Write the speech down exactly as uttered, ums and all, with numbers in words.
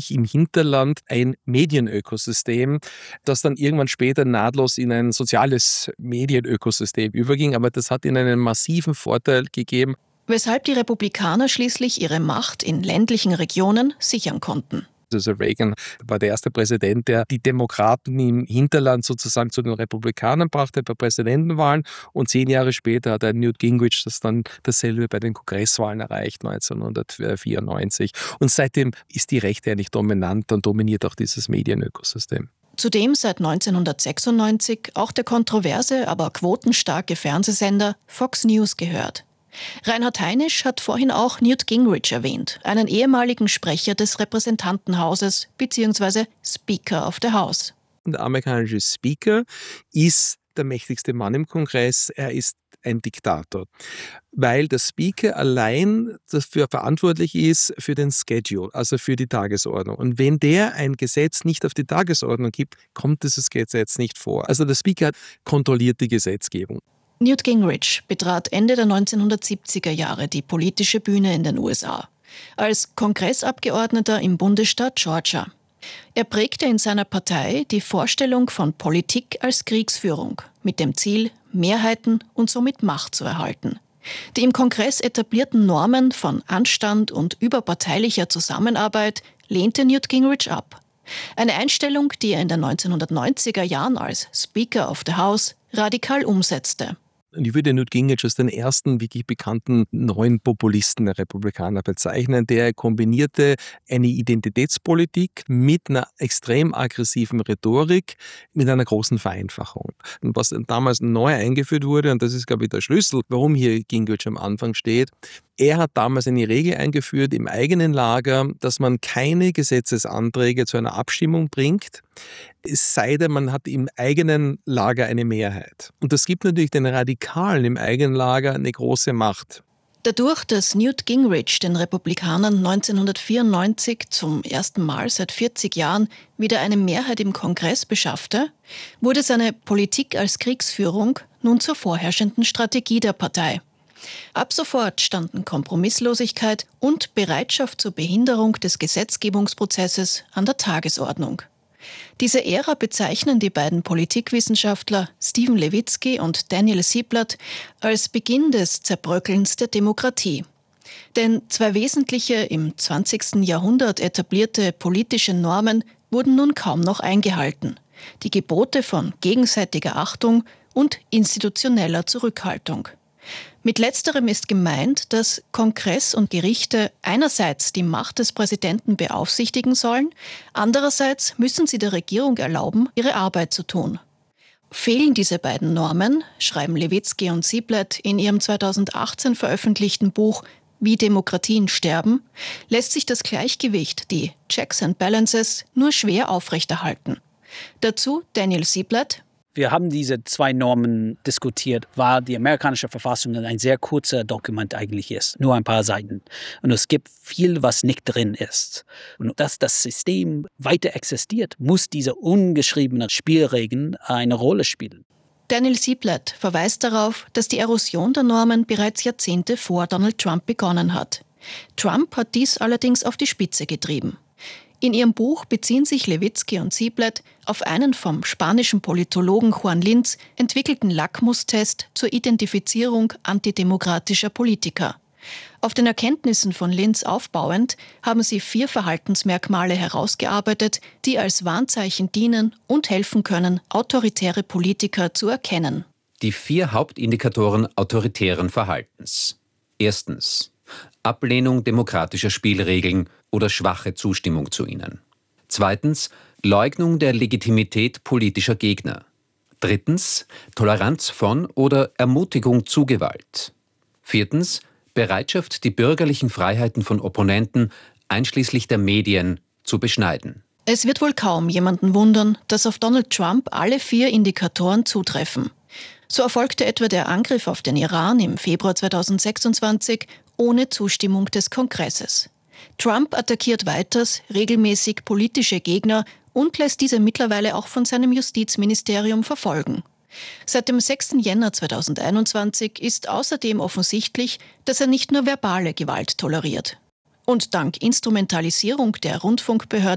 eigentlich im Hinterland ein Medienökosystem, das dann irgendwann später nahtlos in ein soziales Medienökosystem überging. Aber das hat ihnen einen massiven Vorteil gegeben. Weshalb die Republikaner schließlich ihre Macht in ländlichen Regionen sichern konnten. Also Reagan war der erste Präsident, der die Demokraten im Hinterland sozusagen zu den Republikanern brachte bei Präsidentenwahlen, und zehn Jahre später hat ein Newt Gingrich das dann dasselbe bei den Kongresswahlen erreicht, neunzehnhundertvierundneunzig. Und seitdem ist die Rechte eigentlich dominant und dominiert auch dieses Medienökosystem. Zudem seit neunzehnhundertsechsundneunzig auch der kontroverse, aber quotenstarke Fernsehsender Fox News gehört. Reinhard Heinisch hat vorhin auch Newt Gingrich erwähnt, einen ehemaligen Sprecher des Repräsentantenhauses bzw. Speaker of the House. Der amerikanische Speaker ist der mächtigste Mann im Kongress, er ist ein Diktator, weil der Speaker allein dafür verantwortlich ist für den Schedule, also für die Tagesordnung. Und wenn der ein Gesetz nicht auf die Tagesordnung gibt, kommt dieses Gesetz nicht vor. Also der Speaker kontrolliert die Gesetzgebung. Newt Gingrich betrat Ende der neunzehnhundertsiebziger Jahre die politische Bühne in den U S A als Kongressabgeordneter im Bundesstaat Georgia. Er prägte in seiner Partei die Vorstellung von Politik als Kriegsführung mit dem Ziel, Mehrheiten und somit Macht zu erhalten. Die im Kongress etablierten Normen von Anstand und überparteilicher Zusammenarbeit lehnte Newt Gingrich ab. Eine Einstellung, die er in den neunzehnhundertneunziger Jahren als Speaker of the House radikal umsetzte. Und ich würde Newt Gingrich als den ersten wirklich bekannten neuen Populisten der Republikaner bezeichnen, der kombinierte eine Identitätspolitik mit einer extrem aggressiven Rhetorik, mit einer großen Vereinfachung. Und was damals neu eingeführt wurde, und das ist, glaube ich, der Schlüssel, warum hier Gingrich am Anfang steht, er hat damals eine Regel eingeführt im eigenen Lager, dass man keine Gesetzesanträge zu einer Abstimmung bringt, es sei denn, man hat im eigenen Lager eine Mehrheit. Und das gibt natürlich den Radikalen im eigenen Lager eine große Macht. Dadurch, dass Newt Gingrich den Republikanern neunzehnhundertvierundneunzig zum ersten Mal seit vierzig Jahren wieder eine Mehrheit im Kongress beschaffte, wurde seine Politik als Kriegsführung nun zur vorherrschenden Strategie der Partei. Ab sofort standen Kompromisslosigkeit und Bereitschaft zur Behinderung des Gesetzgebungsprozesses an der Tagesordnung. Diese Ära bezeichnen die beiden Politikwissenschaftler Steven Levitsky und Daniel Ziblatt als Beginn des Zerbröckelns der Demokratie. Denn zwei wesentliche im zwanzigsten Jahrhundert etablierte politische Normen wurden nun kaum noch eingehalten. Die Gebote von gegenseitiger Achtung und institutioneller Zurückhaltung. Mit letzterem ist gemeint, dass Kongress und Gerichte einerseits die Macht des Präsidenten beaufsichtigen sollen, andererseits müssen sie der Regierung erlauben, ihre Arbeit zu tun. Fehlen diese beiden Normen, schreiben Levitsky und Ziblatt in ihrem zweitausendachtzehn veröffentlichten Buch Wie Demokratien sterben, lässt sich das Gleichgewicht, die Checks and Balances, nur schwer aufrechterhalten. Dazu Daniel Ziblatt. Wir haben diese zwei Normen diskutiert, weil die amerikanische Verfassung ein sehr kurzer Dokument eigentlich ist, nur ein paar Seiten. Und es gibt viel, was nicht drin ist. Und dass das System weiter existiert, muss diese ungeschriebenen Spielregeln eine Rolle spielen. Daniel Ziblatt verweist darauf, dass die Erosion der Normen bereits Jahrzehnte vor Donald Trump begonnen hat. Trump hat dies allerdings auf die Spitze getrieben. In ihrem Buch beziehen sich Levitsky und Ziblatt auf einen vom spanischen Politologen Juan Linz entwickelten Lackmustest zur Identifizierung antidemokratischer Politiker. Auf den Erkenntnissen von Linz aufbauend haben sie vier Verhaltensmerkmale herausgearbeitet, die als Warnzeichen dienen und helfen können, autoritäre Politiker zu erkennen. Die vier Hauptindikatoren autoritären Verhaltens. Erstens. Ablehnung demokratischer Spielregeln oder schwache Zustimmung zu ihnen. Zweitens, Leugnung der Legitimität politischer Gegner. Drittens, Toleranz von oder Ermutigung zu Gewalt. Viertens, Bereitschaft, die bürgerlichen Freiheiten von Opponenten, einschließlich der Medien, zu beschneiden. Es wird wohl kaum jemanden wundern, dass auf Donald Trump alle vier Indikatoren zutreffen. So erfolgte etwa der Angriff auf den Iran im Februar zweitausendsechsundzwanzig ohne Zustimmung des Kongresses. Trump attackiert weiters regelmäßig politische Gegner und lässt diese mittlerweile auch von seinem Justizministerium verfolgen. Seit dem sechsten Jänner zweitausendeinundzwanzig ist außerdem offensichtlich, dass er nicht nur verbale Gewalt toleriert. Und dank Instrumentalisierung der Rundfunkbehörde